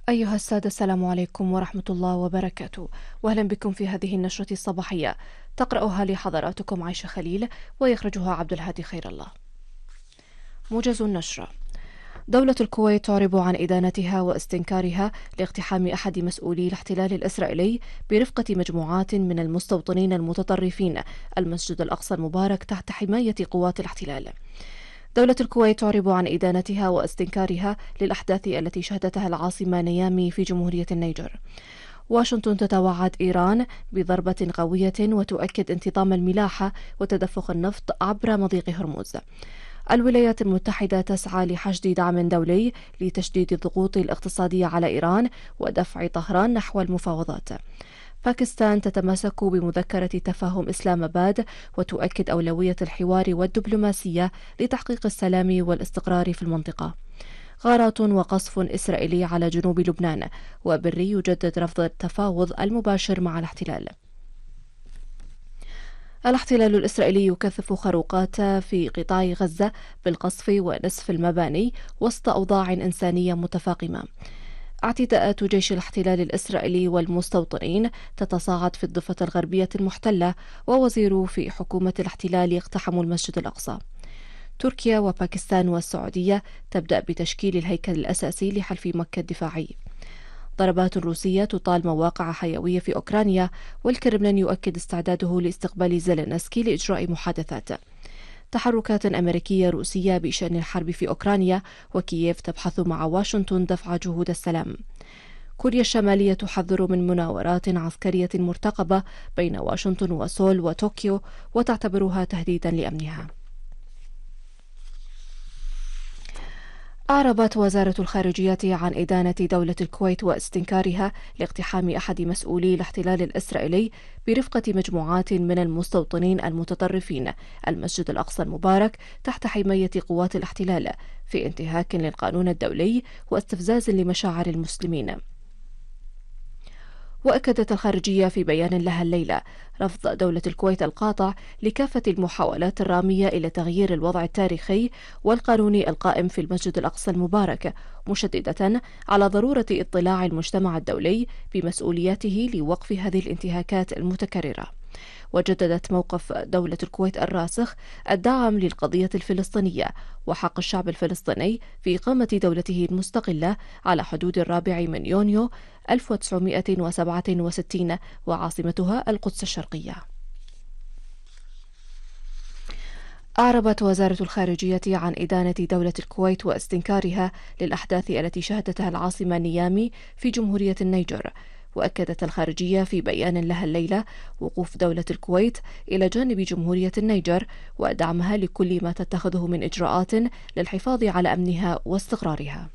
أيها السادة، السلام عليكم ورحمة الله وبركاته، وأهلا بكم في هذه النشرة الصباحية. تقرأها لحضراتكم عائشة خليل، ويخرجها عبد الهادي خير الله. موجز النشرة. دولة الكويت تعرب عن إدانتها واستنكارها لاقتحام أحد مسؤولي الاحتلال الإسرائيلي برفقة مجموعات من المستوطنين المتطرفين المسجد الأقصى المبارك تحت حماية قوات الاحتلال. دولة الكويت تعرب عن إدانتها واستنكارها للأحداث التي شهدتها العاصمة نيامي في جمهورية النيجر. واشنطن تتوعد إيران بضربة قوية وتؤكد انتظام الملاحة وتدفق النفط عبر مضيق هرمز. الولايات المتحدة تسعى لحشد دعم دولي لتشديد الضغوط الاقتصادية على إيران ودفع طهران نحو المفاوضات. باكستان تتمسك بمذكرة تفاهم إسلام آباد وتؤكد أولوية الحوار والدبلوماسية لتحقيق السلام والاستقرار في المنطقة. غارات وقصف إسرائيلي على جنوب لبنان، وبري يجدد رفض التفاوض المباشر مع الاحتلال. الاحتلال الإسرائيلي يكثف خروقات في قطاع غزة بالقصف ونسف المباني وسط أوضاع إنسانية متفاقمة. اعتداءات جيش الاحتلال الإسرائيلي والمستوطنين تتصاعد في الضفة الغربية المحتلة، ووزير في حكومة الاحتلال يقتحم المسجد الأقصى. تركيا وباكستان والسعودية تبدأ بتشكيل الهيكل الأساسي لحلف مكة الدفاعي. ضربات روسية تطال مواقع حيوية في أوكرانيا، والكرملين يؤكد استعداده لاستقبال زيلينسكي لإجراء محادثات. تحركات أمريكية روسية بشأن الحرب في أوكرانيا، وكييف تبحث مع واشنطن دفع جهود السلام. كوريا الشمالية تحذر من مناورات عسكرية مرتقبة بين واشنطن وسول وطوكيو، وتعتبرها تهديدا لأمنها. أعربت وزارة الخارجية عن إدانة دولة الكويت واستنكارها لاقتحام أحد مسؤولي الاحتلال الإسرائيلي برفقة مجموعات من المستوطنين المتطرفين المسجد الأقصى المبارك تحت حماية قوات الاحتلال، في انتهاك للقانون الدولي واستفزاز لمشاعر المسلمين. وأكدت الخارجية في بيان لها الليلة رفض دولة الكويت القاطع لكافة المحاولات الرامية إلى تغيير الوضع التاريخي والقانوني القائم في المسجد الأقصى المبارك، مشددة على ضرورة اطلاع المجتمع الدولي بمسؤولياته لوقف هذه الانتهاكات المتكررة. وجددت موقف دولة الكويت الراسخ الداعم للقضية الفلسطينية وحق الشعب الفلسطيني في إقامة دولته المستقلة على حدود 4 يونيو 1967 وعاصمتها القدس الشرقية. أعربت وزارة الخارجية عن إدانة دولة الكويت واستنكارها للأحداث التي شهدتها العاصمة نيامي في جمهورية النيجر. وأكدت الخارجية في بيان لها الليلة وقوف دولة الكويت إلى جانب جمهورية النيجر ودعمها لكل ما تتخذه من إجراءات للحفاظ على أمنها واستقرارها.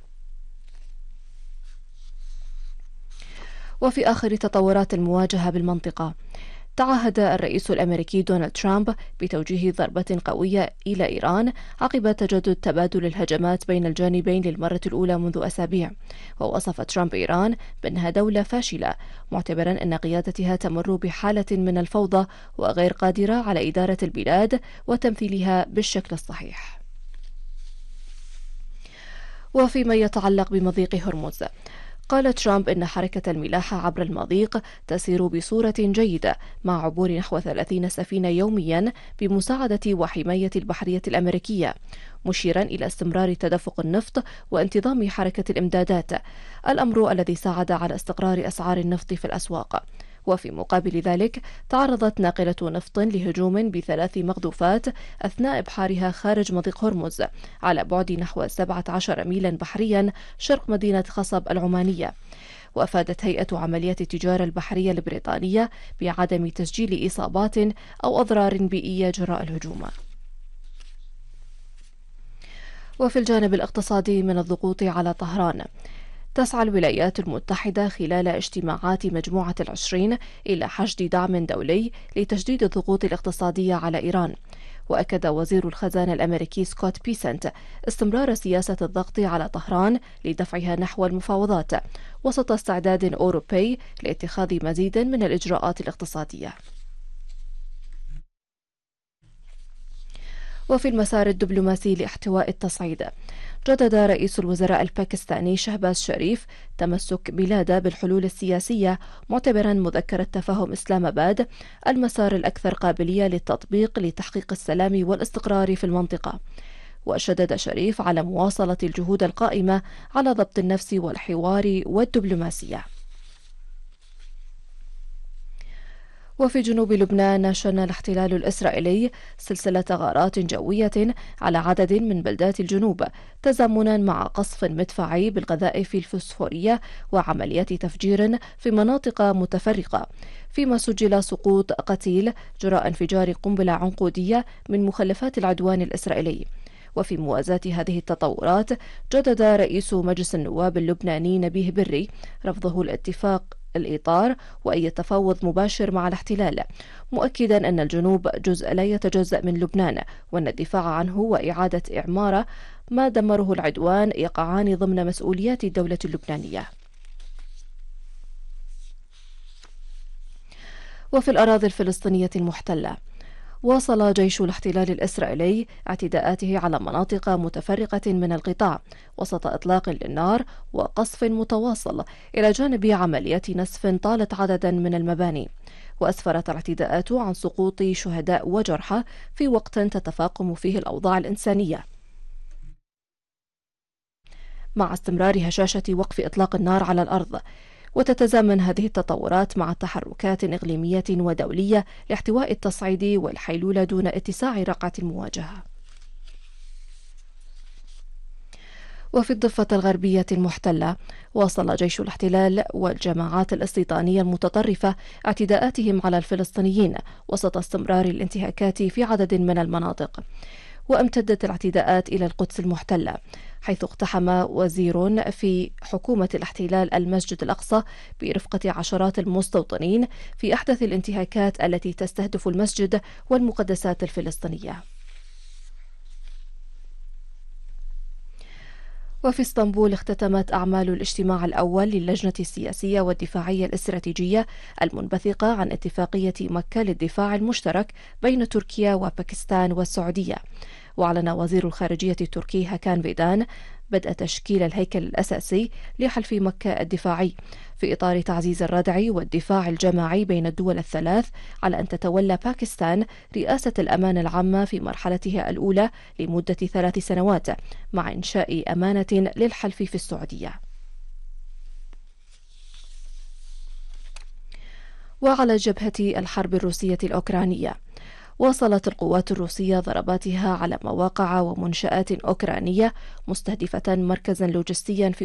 وفي آخر تطورات المواجهة بالمنطقة، تعهد الرئيس الأمريكي دونالد ترامب بتوجيه ضربة قوية إلى إيران عقب تجدد تبادل الهجمات بين الجانبين للمرة الأولى منذ أسابيع. ووصف ترامب إيران بأنها دولة فاشلة، معتبرا أن قيادتها تمر بحالة من الفوضى وغير قادرة على إدارة البلاد وتمثيلها بالشكل الصحيح. وفيما يتعلق بمضيق هرمز، قال ترامب إن حركة الملاحة عبر المضيق تسير بصورة جيدة مع عبور نحو 30 سفينة يوميا بمساعدة وحماية البحرية الأمريكية، مشيرا إلى استمرار تدفق النفط وانتظام حركة الإمدادات، الأمر الذي ساعد على استقرار أسعار النفط في الأسواق. وفي مقابل ذلك تعرضت ناقلة نفط لهجوم ب3 مقذوفات أثناء إبحارها خارج مضيق هرمز على بعد نحو 17 ميلا بحريا شرق مدينة خصب العمانية. وأفادت هيئة عمليات التجارة البحرية البريطانية بعدم تسجيل إصابات أو أضرار بيئية جراء الهجوم. وفي الجانب الاقتصادي من الضغوط على طهران، تسعى الولايات المتحدة خلال اجتماعات مجموعة ال20 إلى حشد دعم دولي لتجديد الضغوط الاقتصادية على إيران. وأكد وزير الخزانة الأمريكي سكوت بيسنت استمرار سياسة الضغط على طهران لدفعها نحو المفاوضات وسط استعداد أوروبي لاتخاذ مزيد من الإجراءات الاقتصادية. وفي المسار الدبلوماسي لاحتواء التصعيد، جدد رئيس الوزراء الباكستاني شهباز شريف تمسك بلاده بالحلول السياسية، معتبرا مذكرة تفاهم إسلام آباد المسار الأكثر قابلية للتطبيق لتحقيق السلام والاستقرار في المنطقة. وشدد شريف على مواصلة الجهود القائمة على ضبط النفس والحوار والدبلوماسية. وفي جنوب لبنان شن الاحتلال الإسرائيلي سلسلة غارات جوية على عدد من بلدات الجنوب، تزامنا مع قصف مدفعي بالقذائف الفسفورية وعمليات تفجير في مناطق متفرقة، فيما سجل سقوط قتيل جراء انفجار قنبلة عنقودية من مخلفات العدوان الإسرائيلي. وفي موازاة هذه التطورات، جدد رئيس مجلس النواب اللبناني نبيه بري رفضه الإطار وأي تفاوض مباشر مع الاحتلال، مؤكدا أن الجنوب جزء لا يتجزأ من لبنان، وأن الدفاع عنه وإعادة إعمار ما دمره العدوان يقعان ضمن مسؤوليات الدولة اللبنانية. وفي الأراضي الفلسطينية المحتلة، واصل جيش الاحتلال الإسرائيلي اعتداءاته على مناطق متفرقة من القطاع وسط إطلاق للنار وقصف متواصل، إلى جانب عمليات نسف طالت عددا من المباني. وأسفرت الاعتداءات عن سقوط شهداء وجرحى في وقت تتفاقم فيه الأوضاع الإنسانية، مع استمرار هشاشة وقف إطلاق النار على الأرض. وتتزامن هذه التطورات مع تحركات إقليمية ودولية لاحتواء التصعيد والحيلولة دون اتساع رقعة المواجهة. وفي الضفة الغربية المحتلة، واصل جيش الاحتلال والجماعات الاستيطانية المتطرفة اعتداءاتهم على الفلسطينيين وسط استمرار الانتهاكات في عدد من المناطق. وامتدت الاعتداءات إلى القدس المحتلة، حيث اقتحم وزير في حكومة الاحتلال المسجد الأقصى برفقة عشرات المستوطنين في أحدث الانتهاكات التي تستهدف المسجد والمقدسات الفلسطينية. وفي اسطنبول، اختتمت أعمال الاجتماع الأول للجنة السياسية والدفاعية الاستراتيجية المنبثقة عن اتفاقية مكة للدفاع المشترك بين تركيا وباكستان والسعودية. وأعلن وزير الخارجية التركي هاكان فيدان بدء تشكيل الهيكل الأساسي لحلف مكة الدفاعي في إطار تعزيز الردع والدفاع الجماعي بين الدول الثلاث، على أن تتولى باكستان رئاسة الأمانة العامة في مرحلتها الأولى لمدة 3 سنوات، مع إنشاء أمانة للحلف في السعودية. وعلى جبهة الحرب الروسية الأوكرانية، واصلت القوات الروسية ضرباتها على مواقع ومنشآت أوكرانية مستهدفة مركزا لوجستيا في